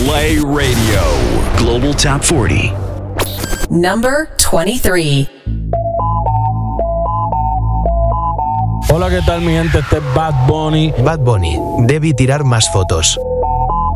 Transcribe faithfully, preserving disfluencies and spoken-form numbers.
Play Radio. Global Top forty. Number twenty-three. Hola, ¿qué tal mi gente? Este es Bad Bunny. Bad Bunny, debí tirar más fotos.